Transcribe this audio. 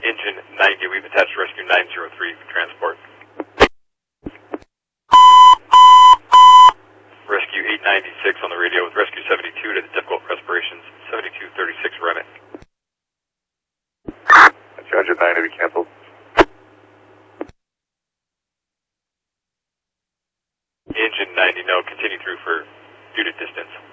Engine 90, we've attached rescue 903 for transport. Rescue 896 on the radio with rescue 72 to the difficult respirations, 7236 Remit. Roger, 9 to be canceled. Engine 90, no, continue through for due to distance.